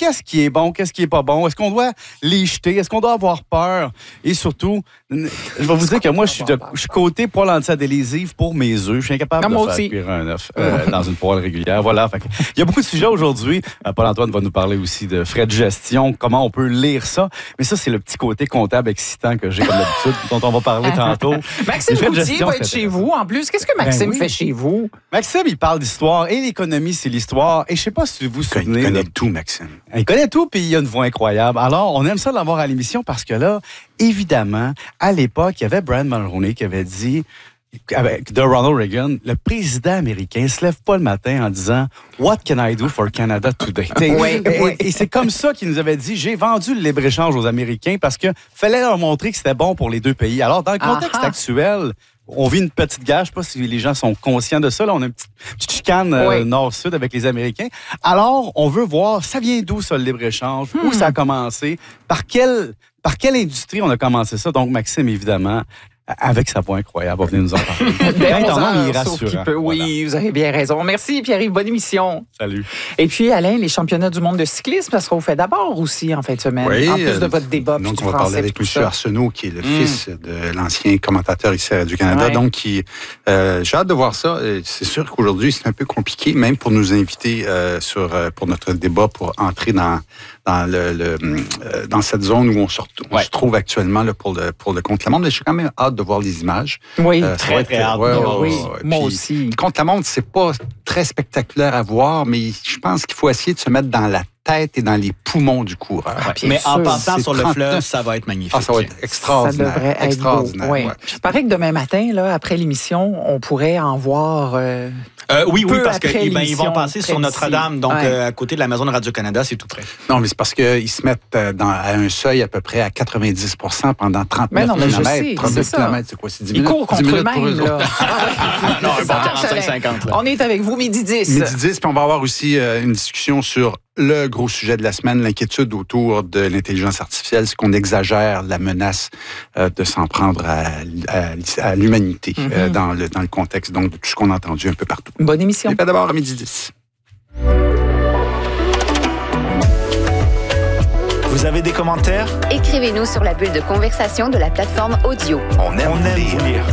qu'est-ce qui est bon, qu'est-ce qui est pas bon? Est-ce qu'on doit les jeter? Est-ce qu'on doit avoir peur? Et surtout, je vais vous dire que moi, je suis coté poêle anti-adhésive pour mes œufs. Je suis incapable de faire cuire un œuf dans une poêle régulière. Voilà. Il y a beaucoup de sujets aujourd'hui. Paul-Antoine va nous parler aussi de frais de gestion, comment on peut lire ça. Mais ça, c'est le petit côté comptable excitant que j'ai comme d'habitude, dont on va parler tantôt. Maxime Coutier va être chez vous, en plus. Qu'est-ce que Maxime fait chez vous? Maxime, il parle d'histoire et l'économie, c'est l'histoire. Et je sais pas si vous vous souvenez. Il connaît tout, Maxime. Il connaît tout, puis il a une voix incroyable. Alors, on aime ça l'avoir à l'émission parce que là, évidemment, à l'époque, il y avait Brian Mulroney qui avait dit, de Ronald Reagan, le président américain se lève pas le matin en disant « What can I do for Canada today? » Et c'est comme ça qu'il nous avait dit « J'ai vendu le libre-échange aux Américains parce que fallait leur montrer que c'était bon pour les deux pays. » Alors, dans le contexte actuel, on vit une petite guerre. Je sais pas si les gens sont conscients de ça. Là, on a une petite chicane nord-sud avec les Américains. Alors, on veut voir, ça vient d'où ça, le libre-échange? Où ça a commencé? Par quelle industrie on a commencé ça? Donc, Maxime, évidemment, avec sa voix incroyable, va venir nous en parler. Il est rassurant. Oui, vous avez bien raison. Merci, Pierre-Yves. Bonne émission. Salut. Et puis, Alain, les championnats du monde de cyclisme, ça sera au fait d'abord aussi en fin de semaine. Oui, en plus de votre débat. Donc, on va parler avec M. Arsenault, qui est le fils de l'ancien commentateur ici à Radio-Canada. Ouais. Donc, j'ai hâte de voir ça. C'est sûr qu'aujourd'hui, c'est un peu compliqué, même pour nous inviter pour notre débat, pour entrer dans cette zone où on se trouve actuellement là, pour le contre-la-montre. Mais j'ai quand même hâte de voir les images. Oui, très hâte. Moi aussi. Le contre-la-montre, c'est pas très spectaculaire à voir, mais je pense qu'il faut essayer de se mettre dans la tête et dans les poumons du coureur. Mais en passant sur le fleuve, ça va être magnifique. Ça va être extraordinaire. Ça devrait être beau. Oui. Il paraît que demain matin, là, après l'émission, on pourrait en voir... oui, parce qu'ils vont passer sur Notre-Dame, donc à côté de la maison de Radio-Canada, c'est tout près. Non, mais c'est parce qu'ils se mettent à un seuil à peu près à 90% pendant 39 km. 39 km, c'est quoi? C'est 10 minutes? Ils courent contre eux-mêmes, là. Non, 45-50. On est avec vous, midi 10. Midi 10, puis on va avoir aussi une discussion sur le gros sujet de la semaine, l'inquiétude autour de l'intelligence artificielle, c'est qu'on exagère la menace de s'en prendre à l'humanité dans le contexte donc, de tout ce qu'on a entendu un peu partout. Bonne émission. Et pas d'abord à midi 10. Vous avez des commentaires? Écrivez-nous sur la bulle de conversation de la plateforme audio. On aime vous lire.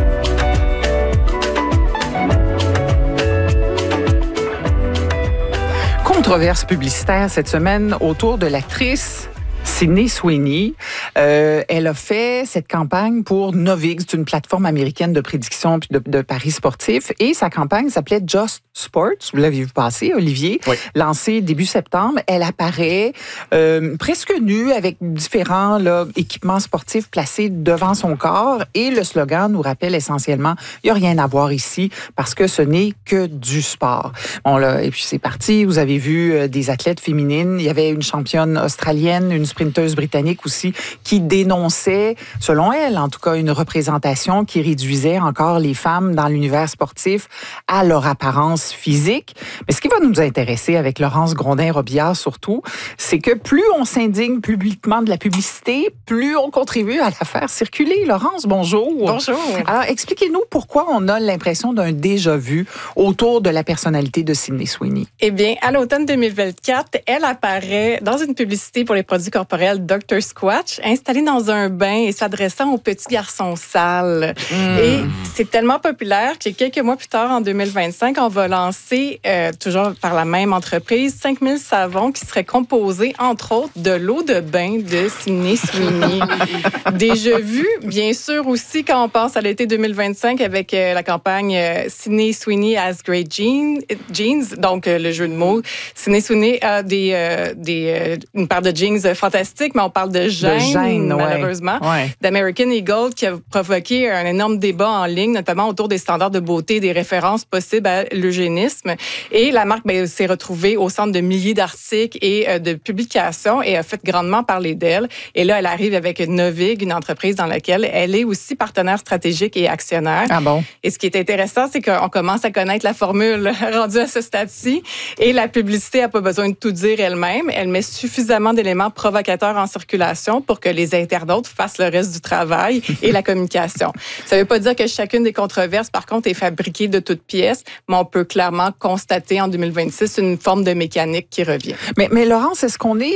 Controverse publicitaire cette semaine autour de l'actrice Sydney Sweeney. Elle a fait cette campagne pour Novig, c'est une plateforme américaine de prédiction puis de paris sportifs. Et sa campagne s'appelait Just Sports. Vous l'avez vu passer, Olivier. Oui. Lancée début septembre. Elle apparaît presque nue avec différents équipements sportifs placés devant son corps. Et le slogan nous rappelle essentiellement, il n'y a rien à voir ici parce que ce n'est que du sport. Bon, là, et puis c'est parti. Vous avez vu des athlètes féminines. Il y avait une championne australienne, une sprinteuse britannique aussi, qui dénonçait, selon elle, en tout cas, une représentation qui réduisait encore les femmes dans l'univers sportif à leur apparence physique. Mais ce qui va nous intéresser avec Laurence Grondin-Robillard surtout, c'est que plus on s'indigne publiquement de la publicité, plus on contribue à la faire circuler. Laurence, bonjour. Bonjour. Alors, expliquez-nous pourquoi on a l'impression d'un déjà-vu autour de la personnalité de Sydney Sweeney. Eh bien, à l'automne 2024, elle apparaît dans une publicité pour les produits corporels Dr. Squatch, installée dans un bain et s'adressant aux petits garçons sales. Et c'est tellement populaire que quelques mois plus tard, en 2025, on va lancer, toujours par la même entreprise, 5000 savons qui seraient composés, entre autres, de l'eau de bain de Sydney Sweeney. Déjà vu, bien sûr, aussi, quand on pense à l'été 2025 avec la campagne Sydney Sweeney has great jeans, donc le jeu de mots. Sydney Sweeney a une paire de jeans fantastique, mais on parle de gêne, malheureusement. Ouais. D'American Eagle qui a provoqué un énorme débat en ligne, notamment autour des standards de beauté, des références possibles à l'eugénisme. Et la marque s'est retrouvée au centre de milliers d'articles et de publications et a fait grandement parler d'elle. Et là, elle arrive avec Novig, une entreprise dans laquelle elle est aussi partenaire stratégique et actionnaire. Ah bon? Et ce qui est intéressant, c'est qu'on commence à connaître la formule rendue à ce stade-ci. Et la publicité n'a pas besoin de tout dire elle-même. Elle met suffisamment d'éléments provocateurs en circulation pour que les internautes fassent le reste du travail et la communication. Ça ne veut pas dire que chacune des controverses, par contre, est fabriquée de toutes pièces, mais on peut clairement constater en 2026 une forme de mécanique qui revient. Mais Laurence, est-ce qu'on est